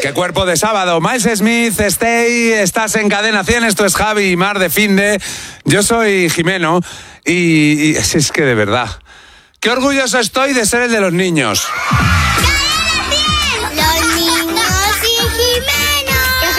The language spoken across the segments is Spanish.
Qué cuerpo de sábado. Miles Smith, Stay, estás en Cadena 100, esto es Javi y Mar de Finde. Yo soy Jimeno y es que de verdad, qué orgulloso estoy de ser el de los niños. Los niños y Jimeno.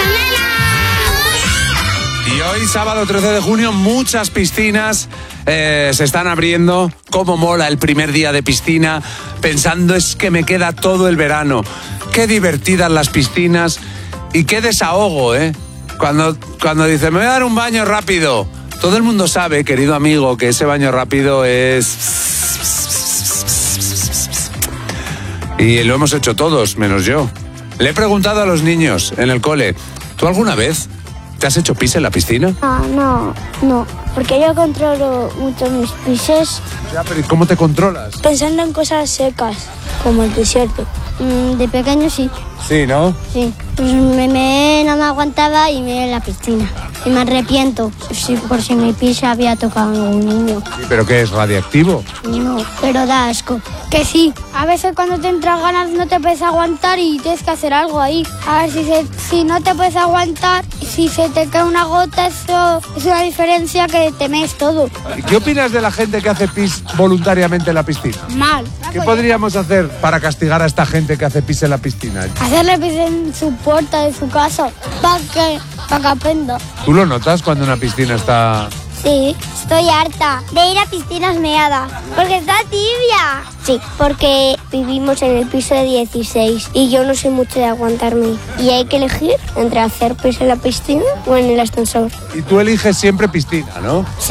Y hoy, sábado 13 de junio, muchas piscinas se están abriendo. Cómo mola el primer día de piscina, pensando es que me queda todo el verano. Qué divertidas las piscinas y qué desahogo, ¿eh? Cuando dice, me voy a dar un baño rápido. Todo el mundo sabe, querido amigo, que ese baño rápido es... Y lo hemos hecho todos, menos yo. Le he preguntado a los niños en el cole, ¿tú alguna vez te has hecho pis en la piscina? No, porque yo controlo mucho mis pises Ya, pero ¿y cómo te controlas? pensando en cosas secas, como el desierto. De pequeño sí. Sí, ¿no? Sí, pues no me aguantaba y me en la piscina. Y me arrepiento por si mi pis había tocado a algún niño. Sí, ¿pero qué es, radiactivo? No, pero da asco. Que sí, a veces cuando te entran ganas no te puedes aguantar y tienes que hacer algo ahí. A ver, si no te puedes aguantar, si se te cae una gota, eso es una diferencia que te mees todo. ¿Qué opinas de la gente que hace pis voluntariamente en la piscina? Mal. ¿Qué podríamos hacer para castigar a esta gente que hace pis en la piscina? Hacerle pis en su puerta de su casa para que aprenda. ¿Tú lo notas cuando una piscina está...? Sí, estoy harta de ir a piscinas meadas, porque está tibia. Sí, porque vivimos en el piso de 16 y yo no soy mucho de aguantarme. Y hay que elegir entre hacer pis en la piscina o en el ascensor. Y tú eliges siempre piscina, ¿no? Sí.